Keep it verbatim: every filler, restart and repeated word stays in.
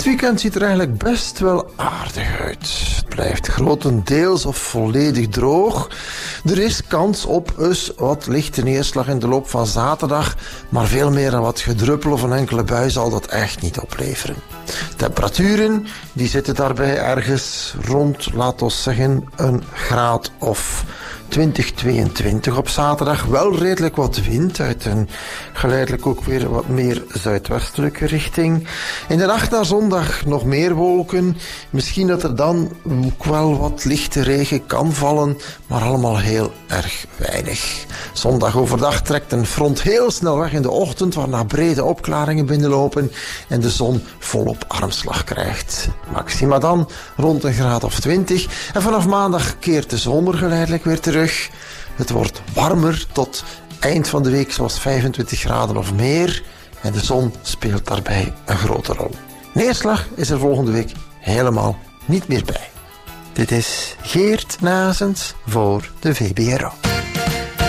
weekend ziet er eigenlijk best wel aardig uit. Het blijft grotendeels of volledig droog. Er is kans op eens wat lichte neerslag in de loop van zaterdag, maar veel meer dan wat gedruppel of een enkele bui zal dat echt niet opleveren. Temperaturen die zitten daarbij ergens rond, laat ons zeggen, een graad of twintig, tweeëntwintig op zaterdag. Wel redelijk wat wind uit een geleidelijk ook weer wat meer zuidwestelijke richting. In de nacht naar zondag nog meer wolken. Misschien dat er dan ook wel wat lichte regen kan vallen, maar allemaal heel erg weinig. Zondag overdag trekt een front heel snel weg in de ochtend, waarna brede opklaringen binnenlopen en de zon volop armslag krijgt. Maxima dan rond een graad of twintig. En vanaf maandag keert de zomer geleidelijk weer terug. Het wordt warmer tot eind van de week, zoals vijfentwintig graden of meer. En de zon speelt daarbij een grote rol. Neerslag is er volgende week helemaal niet meer bij. Dit is Geert Nazens voor de V B R O.